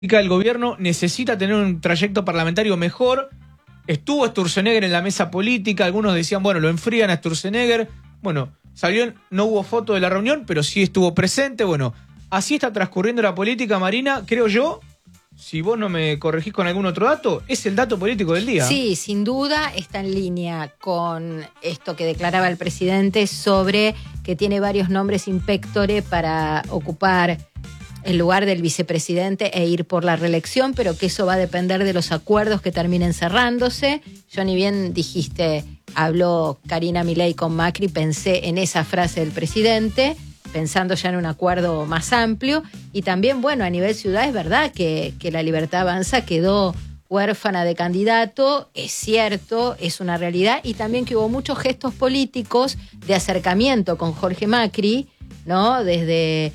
El gobierno necesita tener un trayecto parlamentario mejor. Estuvo Sturzenegger en la mesa política, algunos decían, bueno, lo enfrían a Sturzenegger. Bueno, salió, no hubo foto de la reunión, pero sí estuvo presente. Bueno, así está transcurriendo la política, Marina, creo yo. Si vos no me corregís con algún otro dato, es el dato político del día. Sí, sin duda está en línea con esto que declaraba el presidente sobre que tiene varios nombres in pectore para ocupar el lugar del vicepresidente e ir por la reelección, pero que eso va a depender de los acuerdos que terminen cerrándose. Yo, ni bien dijiste, habló Karina Milei con Macri, pensé en esa frase del presidente, pensando ya en un acuerdo más amplio. Y también, bueno, a nivel ciudad es verdad que La Libertad Avanza quedó huérfana de candidato, es cierto, es una realidad, y también que hubo muchos gestos políticos de acercamiento con Jorge Macri, ¿no? Desde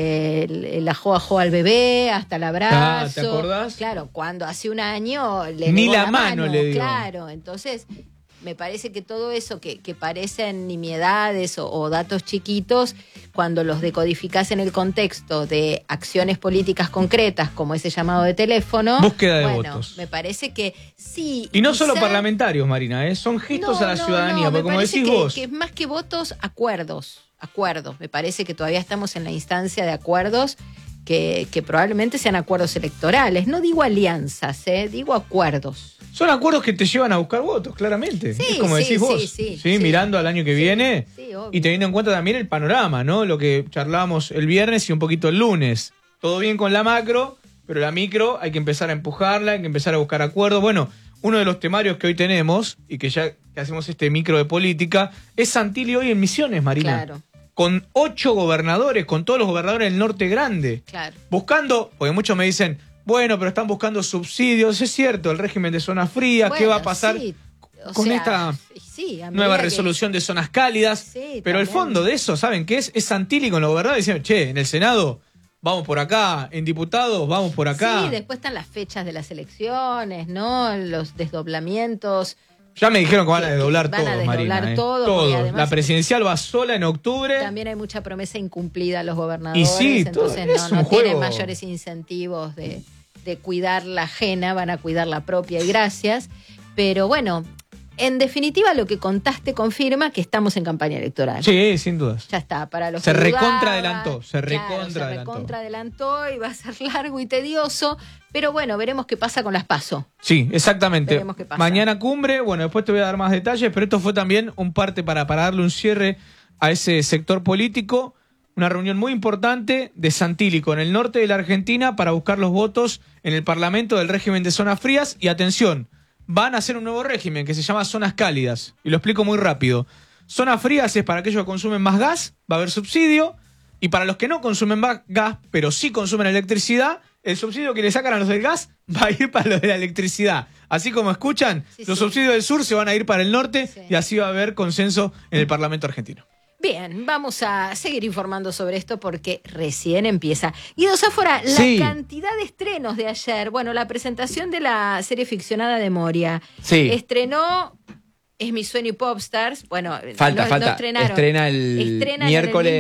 el ajo al bebé hasta el abrazo. ¿Te acordás? Claro, cuando hace un año le ni negó la mano le dio. Claro, entonces me parece que todo eso que parecen nimiedades o datos chiquitos, cuando los decodificás en el contexto de acciones políticas concretas, como ese llamado de teléfono, búsqueda de votos. Me parece que sí. Y no solo parlamentarios, Marina, son gestos a la ciudadanía, porque como decís vos, que más que votos, acuerdos. Me parece que todavía estamos en la instancia de acuerdos que probablemente sean acuerdos electorales. No digo alianzas, digo acuerdos. Son acuerdos que te llevan a buscar votos, claramente. Sí, es como decís vos. Sí, mirando al año que viene y teniendo en cuenta también el panorama, ¿no? Lo que charlábamos el viernes y un poquito el lunes. Todo bien con la macro, pero la micro hay que empezar a empujarla, hay que empezar a buscar acuerdos. Bueno, uno de los temarios que hoy tenemos y que ya que hacemos este micro de política es Santilli hoy en Misiones, Marina. Claro. Con 8 gobernadores, con todos los gobernadores del norte grande. Claro. Buscando, porque muchos me dicen, bueno, pero están buscando subsidios. Es cierto, el régimen de zonas frías, bueno, ¿qué va a pasar con esta nueva resolución de zonas cálidas? Sí, pero también. el fondo de eso, ¿saben qué es? Es Santilli con los gobernadores diciendo, che, en el Senado vamos por acá, en diputados vamos por acá. Sí, después están las fechas de las elecciones, ¿no? Los desdoblamientos. Ya me dijeron que van a desdoblar todo, Marina. Todo. Además, la presidencial va sola en octubre. También hay mucha promesa incumplida a los gobernadores. Y sí, entonces no tienen mayores incentivos de cuidar la ajena, van a cuidar la propia y gracias. Pero bueno, en definitiva lo que contaste confirma que estamos en campaña electoral. Sí, sin dudas. Ya está, para los se que recontra adelantó, se recontra adelantó y va a ser largo y tedioso, pero bueno, veremos qué pasa con las PASO. Sí, exactamente. Veremos qué pasa. Mañana cumbre, bueno, después te voy a dar más detalles, pero esto fue también un parte para darle un cierre a ese sector político, una reunión muy importante de Santilli con el norte de la Argentina para buscar los votos en el Parlamento del régimen de zonas frías y atención, van a hacer un nuevo régimen que se llama zonas cálidas. Y lo explico muy rápido. Zonas frías es para aquellos que consumen más gas, va a haber subsidio. Y para los que no consumen más gas, pero sí consumen electricidad, el subsidio que le sacan a los del gas va a ir para los de la electricidad. Así como escuchan, los subsidios del sur se van a ir para el norte y así va a haber consenso en el Parlamento argentino. Bien, vamos a seguir informando sobre esto porque recién empieza. Guido Sáfora, la cantidad de estrenos de ayer. Bueno, la presentación de la serie ficcionada de Moria. Sí. Estrenó Es mi sueño y Popstars. Bueno, falta. no estrenaron. Estrenan miércoles.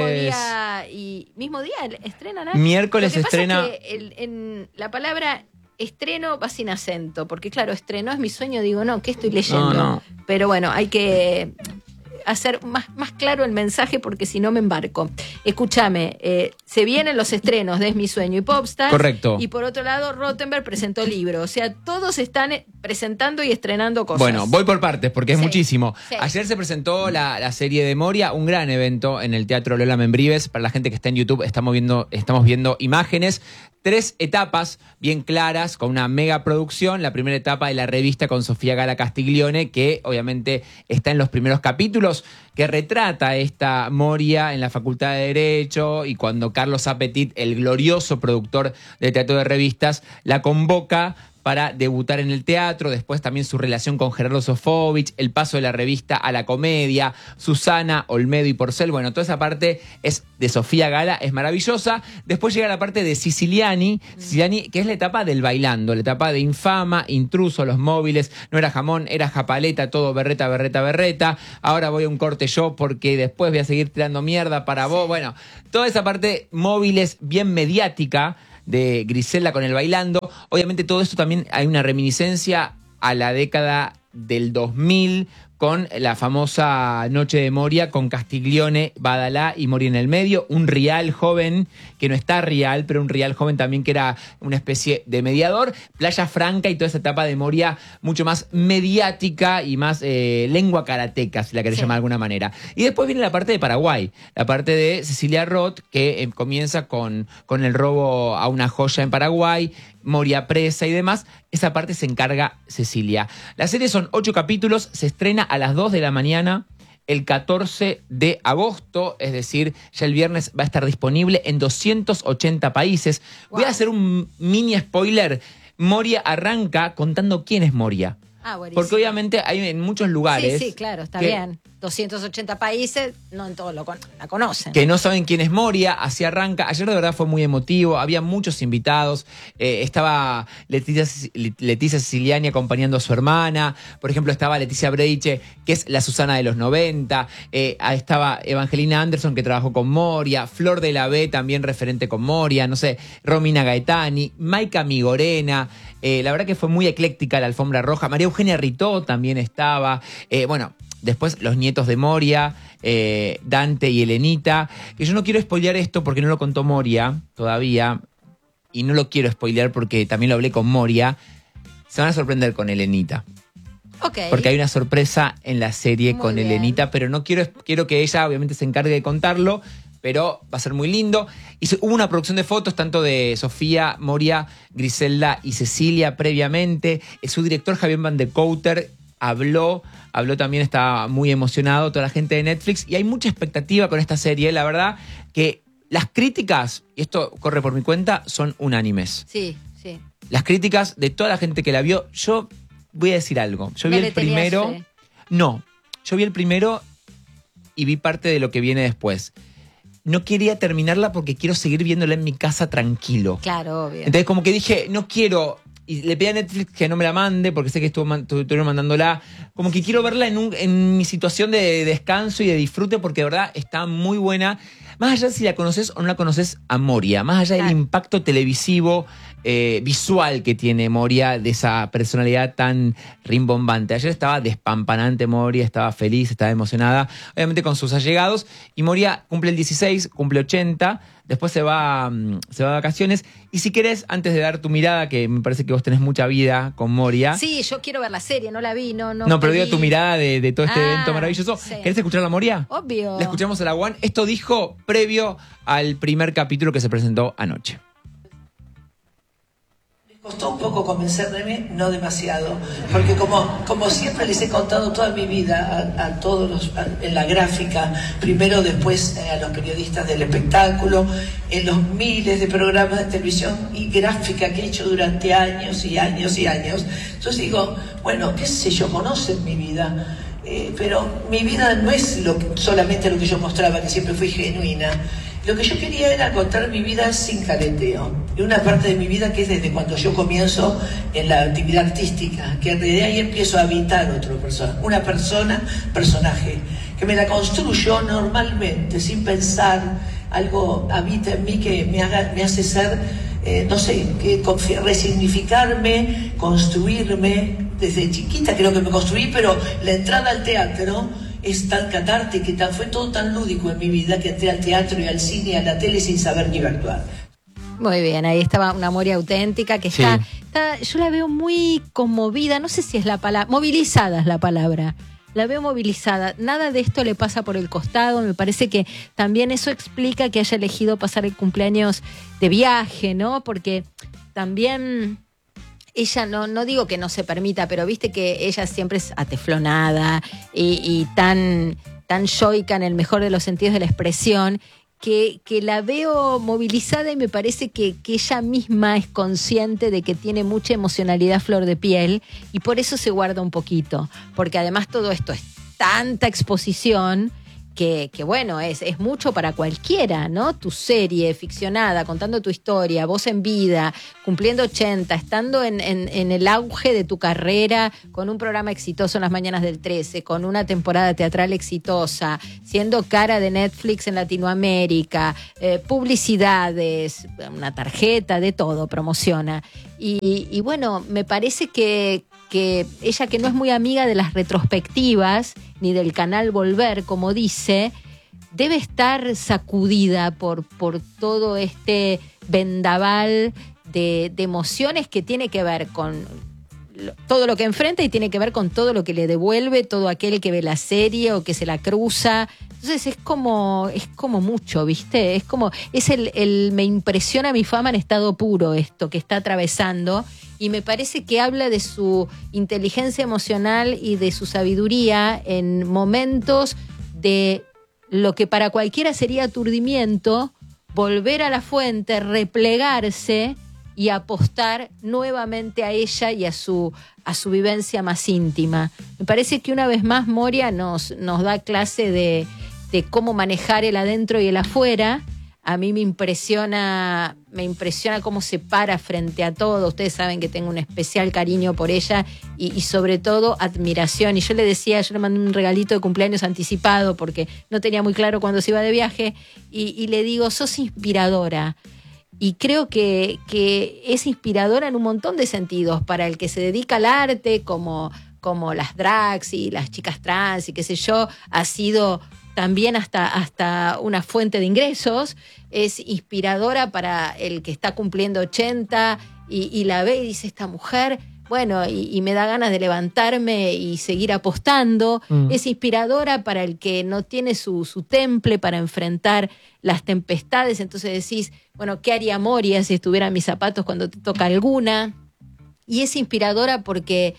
El mismo día estrenan. Miércoles Lo que estrena. pasa es que en la palabra estreno va sin acento, porque claro, estrenó Es mi sueño, digo, no, ¿qué estoy leyendo? No. Pero bueno, hay que hacer más claro el mensaje porque si no me embarco. Escúchame, se vienen los estrenos de Es mi sueño y Popstars. Correcto. Y por otro lado, Rottenberg presentó libro. O sea, todos están presentando y estrenando cosas. Bueno, voy por partes porque es muchísimo. Sí. Ayer se presentó la serie de Moria, un gran evento en el Teatro Lola Membrives. Para la gente que está en YouTube, estamos viendo imágenes. 3 etapas bien claras con una mega producción. La primera etapa de la revista con Sofía Gala Castiglione, que obviamente está en los primeros capítulos, que retrata esta Moria en la Facultad de Derecho y cuando Carlos Apetit, el glorioso productor de teatro de revistas, la convoca para debutar en el teatro, después también su relación con Gerardo Sofovich, el paso de la revista a la comedia, Susana, Olmedo y Porcel, bueno, toda esa parte es de Sofía Gala, es maravillosa. Después llega la parte de Siciliani, que es la etapa del bailando, la etapa de Infama, Intruso, Los Móviles, No era jamón, era japaleta, todo berreta, berreta, berreta, ahora voy a un corte yo porque después voy a seguir tirando mierda para vos, bueno, toda esa parte Móviles bien mediática de Griselda con el Bailando. Obviamente todo esto también hay una reminiscencia a la década del 2000 con la famosa Noche de Moria con Castiglione, Badalá y Moria en el medio, un Rial joven que no está Rial, pero un Rial joven también que era una especie de mediador, Playa Franca y toda esa etapa de Moria mucho más mediática y más lengua karateca, si la querés llamar de alguna manera. Y después viene la parte de Paraguay, la parte de Cecilia Roth, que comienza con el robo a una joya en Paraguay, Moria presa y demás. Esa parte se encarga Cecilia. La serie son 8 capítulos, se estrena a las 2 de la mañana el 14 de agosto, es decir, ya el viernes va a estar disponible en 280 países. Wow. Voy a hacer un mini spoiler. Moria arranca contando quién es Moria. Buenísimo. Porque obviamente hay en muchos lugares... Sí, claro, está bien. 280 países, no en todos la conocen. Que no saben quién es Moria, así arranca. Ayer de verdad fue muy emotivo, había muchos invitados. Estaba Leticia Siciliani acompañando a su hermana. Por ejemplo, estaba Leticia Breiche, que es la Susana de los 90. Estaba Evangelina Anderson, que trabajó con Moria. Flor de la B, también referente con Moria. No sé, Romina Gaetani, Maika Migorena. La verdad que fue muy ecléctica la alfombra roja. María Eugenia Ritó también estaba. Después los nietos de Moria, Dante y Elenita. Que yo no quiero spoilear esto porque no lo contó Moria todavía. Y no lo quiero spoilear porque también lo hablé con Moria. Se van a sorprender con Elenita. Okay. Porque hay una sorpresa en la serie Muy con bien. Elenita. Pero no quiero que ella obviamente se encargue de contarlo. Pero va a ser muy lindo. Y hubo una producción de fotos tanto de Sofía, Moria, Griselda y Cecilia previamente. Su director Javier Van de Couter habló también, estaba muy emocionado, toda la gente de Netflix, y hay mucha expectativa con esta serie. La verdad que las críticas, y esto corre por mi cuenta, son unánimes. Sí. Las críticas de toda la gente que la vio, yo voy a decir algo. Yo vi ¿No le el primero. tenías fe? No, yo vi el primero y vi parte de lo que viene después. No quería terminarla porque quiero seguir viéndola en mi casa tranquilo. Claro, obvio. Entonces como que dije, no quiero... Y le pedí a Netflix que no me la mande porque sé que estuvieron mandándola. Como que quiero verla en mi situación de descanso y de disfrute porque de verdad está muy buena. Más allá de si la conoces o no la conoces a Moria. Más allá del impacto televisivo, visual que tiene Moria, de esa personalidad tan rimbombante. Ayer estaba despampanante Moria, estaba feliz, estaba emocionada. Obviamente con sus allegados. Y Moria cumple el 16, cumple 80. Después se va de vacaciones. Y si querés, antes de dar tu mirada, que me parece que vos tenés mucha vida con Moria. Sí, yo quiero ver la serie, no la vi, no. No, pero digo tu mirada de todo este evento maravilloso. Sí. ¿Querés escuchar la Moria? Obvio. La escuchamos a la One. Esto dijo previo al primer capítulo que se presentó anoche. Costó un poco convencerme, no demasiado, porque como siempre les he contado toda mi vida a todos en la gráfica, primero, después a los periodistas del espectáculo, en los miles de programas de televisión y gráfica que he hecho durante años y años y años. Entonces digo, bueno, qué sé yo, conocen mi vida, pero mi vida no es solamente lo que yo mostraba, que siempre fui genuina. Lo que yo quería era contar mi vida sin careteo. Y una parte de mi vida que es desde cuando yo comienzo en la actividad artística, que de ahí empiezo a habitar otra persona. Una personaje, que me la construyo normalmente, sin pensar, algo habita en mí que me hace ser, resignificarme, construirme. Desde chiquita creo que me construí, pero la entrada al teatro es tan catártica y fue todo tan lúdico en mi vida que entré al teatro y al cine y a la tele sin saber ni iba a actuar. Muy bien, ahí estaba una Moria auténtica que está, yo la veo muy conmovida, no sé si es la palabra, movilizada es la palabra. La veo movilizada, nada de esto le pasa por el costado, me parece que también eso explica que haya elegido pasar el cumpleaños de viaje, ¿no? Porque también ella no digo que no se permita, pero viste que ella siempre es ateflonada y tan yoica en el mejor de los sentidos de la expresión, que la veo movilizada y me parece que ella misma es consciente de que tiene mucha emocionalidad a flor de piel y por eso se guarda un poquito, porque además todo esto es tanta exposición que bueno, es mucho para cualquiera, ¿no? Tu serie ficcionada, contando tu historia, vos en vida, cumpliendo 80, estando en el auge de tu carrera, con un programa exitoso en las mañanas del 13, con una temporada teatral exitosa, siendo cara de Netflix en Latinoamérica, publicidades, una tarjeta, de todo, promociona. Y bueno, me parece que ella, que no es muy amiga de las retrospectivas ni del canal Volver, como dice, debe estar sacudida por todo este vendaval de emociones que tiene que ver con todo lo que enfrenta y tiene que ver con todo lo que le devuelve todo aquel que ve la serie o que se la cruza. Entonces es como mucho, ¿viste? Es el me impresiona mi fama en estado puro, esto que está atravesando, y me parece que habla de su inteligencia emocional y de su sabiduría en momentos de lo que para cualquiera sería aturdimiento, volver a la fuente, replegarse y apostar nuevamente a ella y a su vivencia más íntima. Me parece que una vez más Moria nos da clase de cómo manejar el adentro y el afuera. A mí me impresiona cómo se para frente a todo. Ustedes saben que tengo un especial cariño por ella y sobre todo admiración. Y yo le mandé un regalito de cumpleaños anticipado porque no tenía muy claro cuándo se iba de viaje, y le digo, sos inspiradora. Y creo que es inspiradora en un montón de sentidos para el que se dedica al arte, como las drags y las chicas trans y qué sé yo, ha sido también hasta una fuente de ingresos. Es inspiradora para el que está cumpliendo 80 y la ve y dice, esta mujer, bueno, y me da ganas de levantarme y seguir apostando. Es inspiradora para el que no tiene su temple para enfrentar las tempestades. Entonces decís, bueno, ¿qué haría Moria si estuviera en mis zapatos cuando te toca alguna? Y es inspiradora porque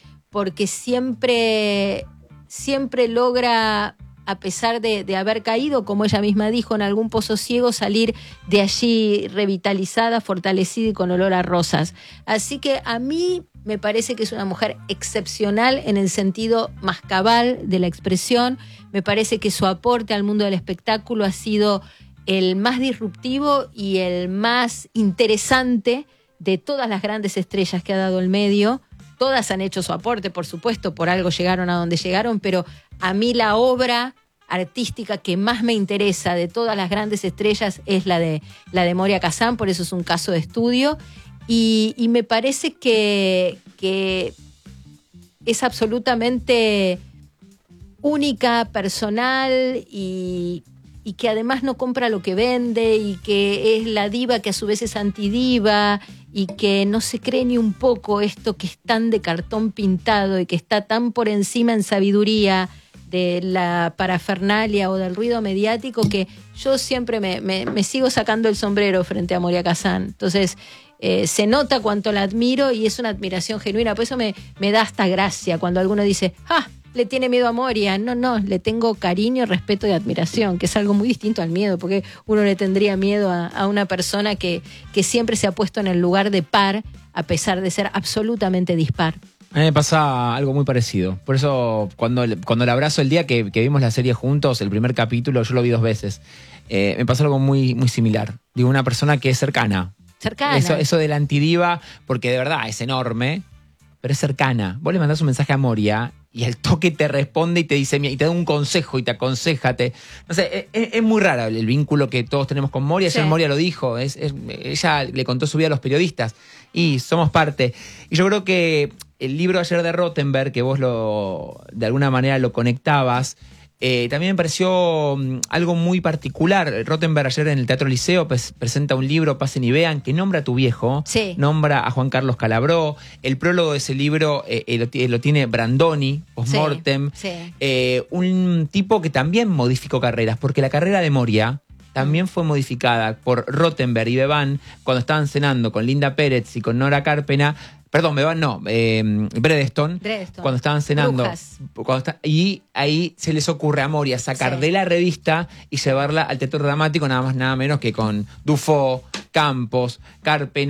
siempre logra, a pesar de haber caído, como ella misma dijo, en algún pozo ciego, salir de allí revitalizada, fortalecida y con olor a rosas. Así que a mí me parece que es una mujer excepcional en el sentido más cabal de la expresión. Me parece que su aporte al mundo del espectáculo ha sido el más disruptivo y el más interesante de todas las grandes estrellas que ha dado el medio. Todas han hecho su aporte, por supuesto, por algo llegaron a donde llegaron, pero a mí la obra artística que más me interesa de todas las grandes estrellas es la de Moria Kazan, por eso es un caso de estudio, y me parece que es absolutamente única, personal, y que además no compra lo que vende, y que es la diva que a su vez es antidiva, y que no se cree ni un poco esto que es tan de cartón pintado y que está tan por encima en sabiduría de la parafernalia o del ruido mediático, que yo siempre me sigo sacando el sombrero frente a Moria Kazan. Entonces se nota cuánto la admiro y es una admiración genuina. Por eso me da hasta gracia cuando alguno dice, le tiene miedo a Moria. No, le tengo cariño, respeto y admiración, que es algo muy distinto al miedo, porque uno le tendría miedo a una persona que siempre se ha puesto en el lugar de par, a pesar de ser absolutamente dispar. A mí me pasa algo muy parecido. Por eso, cuando la abrazo el día que vimos la serie juntos, el primer capítulo, yo lo vi 2 veces, me pasó algo muy, muy similar. Digo, una persona que es cercana. Eso de la antidiva, porque de verdad es enorme, pero es cercana. Vos le mandás un mensaje a Moria y al toque te responde y te dice, y te da un consejo y te aconseja. No sé, es muy raro el vínculo que todos tenemos con Moria. Sí. Ayer Moria lo dijo, ella le contó su vida a los periodistas y somos parte. Y yo creo que el libro ayer de Rottenberg, que vos de alguna manera lo conectabas, también me pareció algo muy particular. Rottenberg ayer en el Teatro Liceo presenta un libro, Pasen y Vean, que nombra a tu viejo, sí. Nombra a Juan Carlos Calabró. El prólogo de ese libro lo tiene Brandoni, postmortem. Sí. Un tipo que también modificó carreras, porque la carrera de Moria también fue modificada por Rottenberg y Bevan cuando estaban cenando con Linda Pérez y con Nora Carpena. Perdón, Bevan no, Bredeston, cuando estaban cenando. Y ahí se les ocurre a Moria sacar de la revista y llevarla al teatro dramático, nada más, nada menos que con Dufo, Campos, Carpena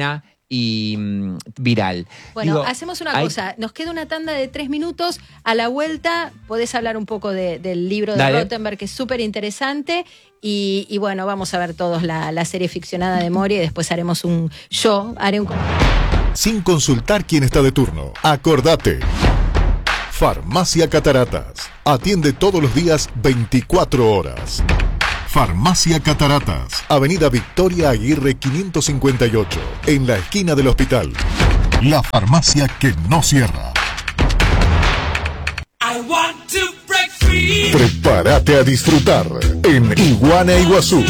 y viral. Bueno, Digo, hacemos una cosa. Nos queda una tanda de 3 minutos. A la vuelta podés hablar un poco del libro de Dale. Rothenberg, que es súper interesante. Y bueno, vamos a ver todos la serie ficcionada de Moria y después haremos haré un... Sin consultar quién está de turno. Acordate. Farmacia Cataratas. Atiende todos los días 24 horas. Farmacia Cataratas. Avenida Victoria Aguirre 558. En la esquina del hospital. La farmacia que no cierra. Prepárate a disfrutar en Iguana Iguazú.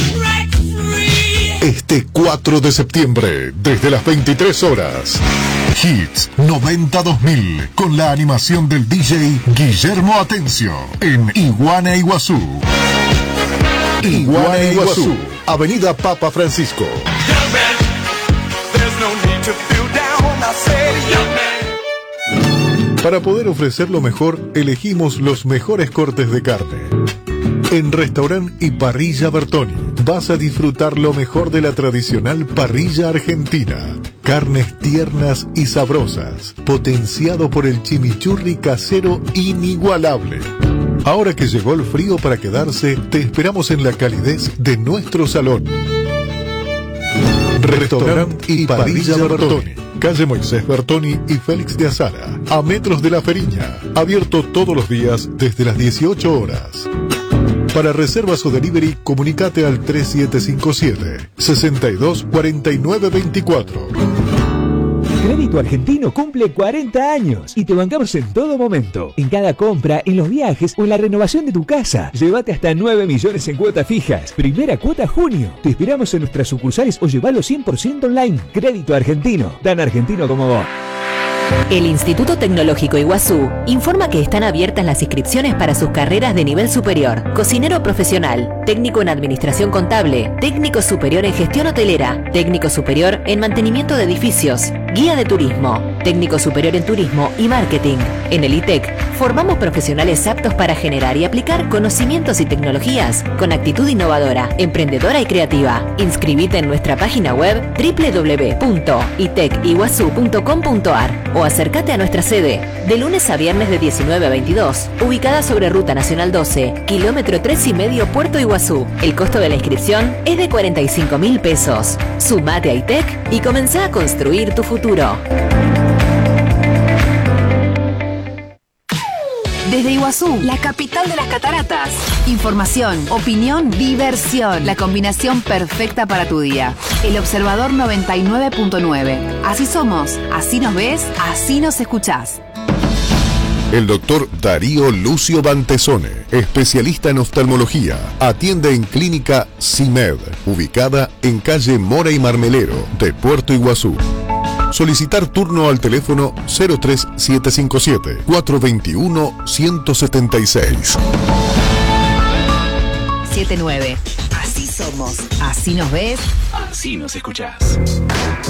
Este 4 de septiembre, desde las 23 horas. Hits 90-2000 con la animación del DJ Guillermo Atencio en Iguana Iguazú. Iguana Iguazú, Avenida Papa Francisco. Para poder ofrecer lo mejor, elegimos los mejores cortes de carne. En Restaurant y Parrilla Bertoni vas a disfrutar lo mejor de la tradicional parrilla argentina. Carnes tiernas y sabrosas, potenciado por el chimichurri casero inigualable. Ahora que llegó el frío para quedarse, te esperamos en la calidez de nuestro salón. Restaurant y Parrilla Bertoni, calle Moisés Bertoni y Félix de Azara, a metros de La Feriña, abierto todos los días desde las 18 horas. Para reservas o delivery, comunicate al 3757-624924. Crédito Argentino cumple 40 años y te bancamos en todo momento. En cada compra, en los viajes o en la renovación de tu casa. Llévate hasta 9 millones en cuotas fijas. Primera cuota junio. Te esperamos en nuestras sucursales o llevalo 100% online. Crédito Argentino. Tan argentino como vos. El Instituto Tecnológico Iguazú informa que están abiertas las inscripciones para sus carreras de nivel superior: cocinero profesional, técnico en administración contable, técnico superior en gestión hotelera, técnico superior en mantenimiento de edificios, guía de turismo, técnico superior en turismo y marketing. En el ITEC formamos profesionales aptos para generar y aplicar conocimientos y tecnologías con actitud innovadora, emprendedora y creativa. Inscribite en nuestra página web www.iteciguazú.com.ar o acércate a nuestra sede de lunes a viernes de 19 a 22, ubicada sobre Ruta Nacional 12, kilómetro 3,5 Puerto Iguazú. El costo de la inscripción es de 45.000 pesos. Sumate a ITEC y comenzá a construir tu futuro. Desde Iguazú, la capital de las cataratas. Información, opinión, diversión. La combinación perfecta para tu día. El Observador 99.9. Así somos, así nos ves, así nos escuchás. El doctor Darío Lucio Bantesone, especialista en oftalmología, atiende en Clínica CIMED, ubicada en calle Mora y Marmelero de Puerto Iguazú. Solicitar turno al teléfono 0377421-176. 79. Así somos, así nos ves, así nos escuchás.